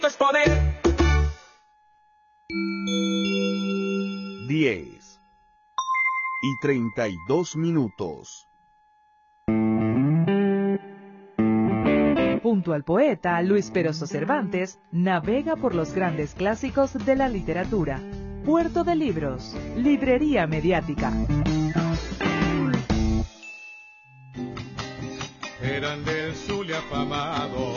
es poder. 10:32. Junto al poeta Luis Peroso Cervantes, navega por los grandes clásicos de la literatura. Puerto de Libros, Librería Mediática. Eran del Zulia afamado.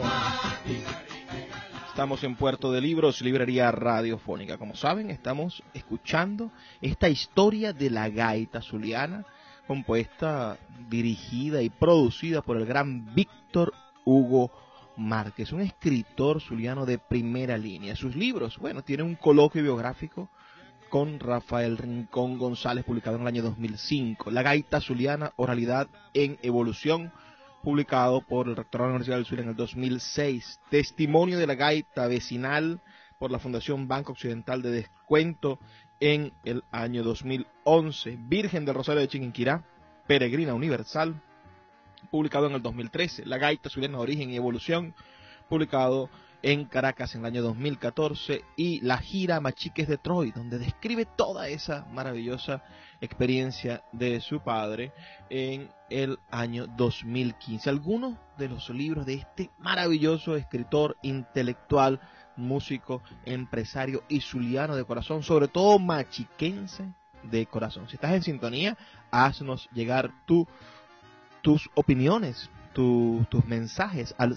Estamos en Puerto de Libros, Librería Radiofónica. Como saben, estamos escuchando esta historia de la gaita zuliana, compuesta, dirigida y producida por el gran Víctor Hugo Márquez, un escritor zuliano de primera línea. Sus libros, bueno, tienen un coloquio biográfico con Rafael Rincón González, publicado en el año 2005. La gaita zuliana, oralidad en evolución, publicado por el Rectorado de la Universidad del Zulia en el 2006. Testimonio de la gaita vecinal, por la Fundación Banco Occidental de Descuento, en el año 2011. Virgen del Rosario de Chiquinquirá, Peregrina Universal, publicado en el 2013. La gaita zuliana, origen y evolución, publicado en Caracas en el año 2014. Y La gira Machiques de Troy, donde describe toda esa maravillosa experiencia de su padre en el año 2015. Algunos de los libros de este maravilloso escritor, intelectual, músico, empresario y zuliano de corazón, sobre todo machiquense de corazón. Si estás en sintonía, haznos llegar tus opiniones, tus mensajes al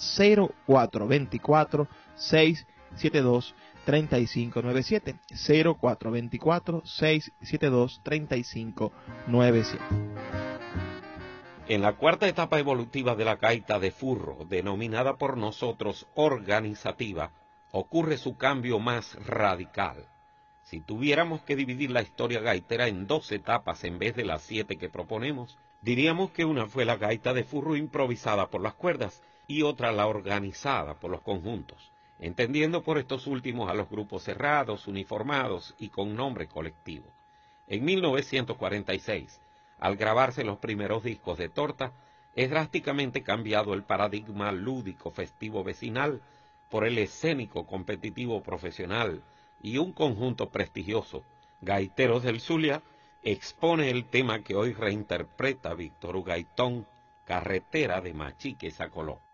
0424-672-3597, 0424-672-3597. En la cuarta etapa evolutiva de la gaita de furro, denominada por nosotros organizativa, ocurre su cambio más radical. Si tuviéramos que dividir la historia gaitera en 2 etapas en vez de las 7 que proponemos, diríamos que una fue la gaita de furro improvisada por las cuerdas y otra la organizada por los conjuntos, entendiendo por estos últimos a los grupos cerrados, uniformados y con nombre colectivo. En 1946, al grabarse los primeros discos de Torta, es drásticamente cambiado el paradigma lúdico festivo vecinal por el escénico competitivo profesional, y un conjunto prestigioso, Gaiteros del Zulia, expone el tema que hoy reinterpreta Víctor Hugaitón, Carretera de Machiques a Coló.